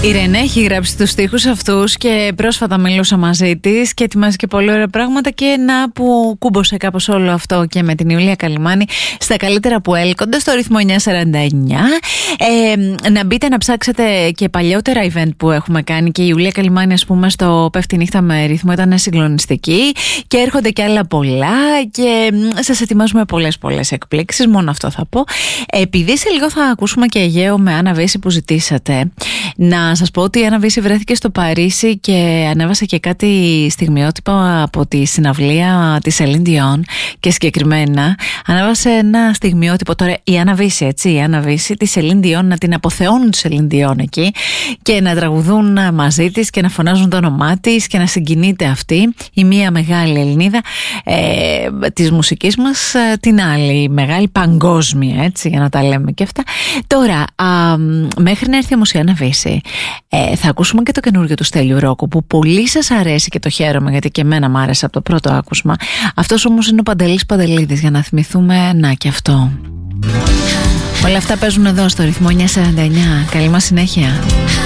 Η Ρενέ έχει γράψει τους στίχους αυτούς και πρόσφατα μιλούσα μαζί της και ετοιμάζει και πολύ ωραία πράγματα, και να που κούμπωσε κάπως όλο αυτό και με την Ιουλία Καλυμάνη στα καλύτερα που έλκονται στο ρυθμό 949. Να μπείτε να ψάξετε και παλιότερα event που έχουμε κάνει, και η Ιουλία Καλυμάνη, ας πούμε, στο Πέφτει νύχτα με ρυθμό ήταν συγκλονιστική, και έρχονται και άλλα πολλά και σας ετοιμάζουμε πολλές εκπλήξεις, μόνο αυτό θα πω. Επειδή σε λίγο θα ακούσουμε και Αιγαίο με Άννα Βύση που ζητήσατε, να σας πω ότι η Άννα Βύση βρέθηκε στο Παρίσι και ανέβασε και κάτι στιγμιότυπα από τη συναυλία της Celine Dion, και συγκεκριμένα ανέβασε ένα στιγμιότυπο. Τώρα η Άννα Βύση, έτσι, η Άννα Βύση τη Celine Dion, να την αποθεώνουν τη Celine Dion εκεί και να τραγουδούν μαζί της και να φωνάζουν το όνομά της και να συγκινείται αυτή η μία μεγάλη Ελληνίδα της μουσικής μας, την άλλη μεγάλη παγκόσμια, έτσι, για να τα λέμε και αυτά. Τώρα, μέχρι να έρθει όμως η Άννα Βύση, θα ακούσουμε και το καινούργιο του Στέλιου Ρόκου, που πολύ σας αρέσει και το χαίρομαι, γιατί και εμένα μ' άρεσε από το πρώτο άκουσμα. Αυτός όμως είναι ο Παντελής Παντελίδης, για να θυμηθούμε να και αυτό. Όλα αυτά παίζουν εδώ στο ρυθμό 949. Καλή μας συνέχεια.